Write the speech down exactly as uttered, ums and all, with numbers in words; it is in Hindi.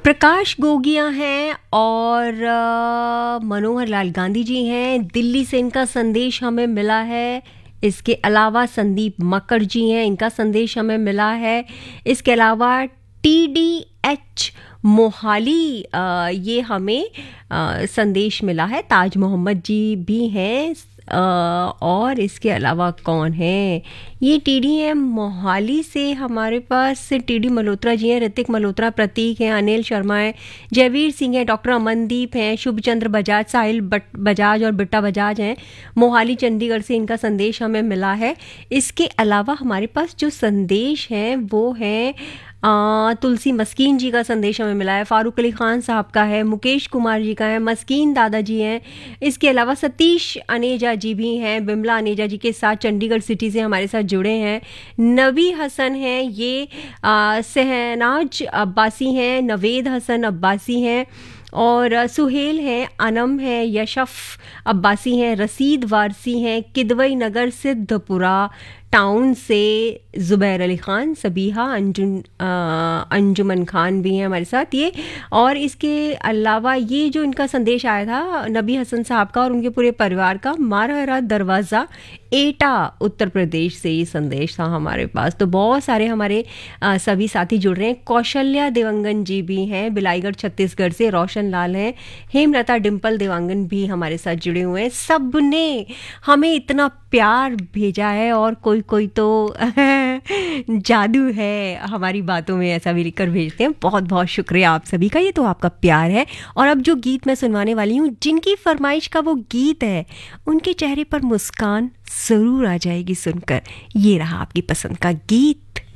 प्रकाश गोगिया हैं और अ, मनोहर लाल गांधी जी हैं। दिल्ली से इनका संदेश हमें मिला है। इसके अलावा संदीप मक्कड़ जी हैं, इनका संदेश हमें मिला है। इसके अलावा टी डी एच मोहाली अ, ये हमें अ, संदेश मिला है। ताज मोहम्मद जी भी हैं अ, और इसके अलावा कौन है? ये टी डी एम मोहाली से हमारे पास टी डी मल्होत्रा जी हैं, ऋतिक मल्होत्रा, प्रतीक हैं, अनिल शर्मा हैं, जयवीर सिंह हैं, डॉक्टर अमनदीप हैं, शुभचंद्र बजाज, साहिल बट बजाज और बिट्टा बजाज हैं। मोहाली चंडीगढ़ से इनका संदेश हमें मिला है। इसके अलावा हमारे पास जो संदेश हैं वो हैं आ, तुलसी मस्कीन जी का संदेश हमें मिला है, फारूक अली खान साहब का है, मुकेश कुमार जी का है, मस्कीन दादाजी हैं। इसके अलावा सतीश अनेजा जी भी हैं, बिमला अनेजा जी के साथ चंडीगढ़ सिटी से हमारे साथ जुड़े हैं। नबी हसन हैं, ये आ, सहनाज अब्बासी हैं, नवेद हसन अब्बासी हैं और सुहेल हैं, अनम हैं, यशफ अब्बासी हैं, रसीद वारसी हैं, किदवई नगर सिद्धपुरा टाउन से ज़ुबैर अली ख़ान, सबीहा, अंजुम अंजुमन खान भी हैं हमारे साथ ये। और इसके अलावा ये जो इनका संदेश आया था नबी हसन साहब का और उनके पूरे परिवार का, मारहरा दरवाज़ा एटा उत्तर प्रदेश से ये संदेश था हमारे पास। तो बहुत सारे हमारे आ, सभी साथी जुड़ रहे हैं। कौशल्या देवंगन जी भी हैं, बिलाईगढ़ छत्तीसगढ़ से, रोशन लाल हैं, हेमलता डिम्पल देवांगन भी हमारे साथ जुड़े हुए हैं। सब ने हमें इतना प्यार भेजा है और कोई कोई तो जादू है हमारी बातों में, ऐसा भी लिखकर भेजते हैं। बहुत बहुत शुक्रिया आप सभी का, ये तो आपका प्यार है। और अब जो गीत मैं सुनवाने वाली हूँ, जिनकी फरमाइश का वो गीत है, उनके चेहरे पर मुस्कान जरूर आ जाएगी सुनकर। ये रहा आपकी पसंद का गीत।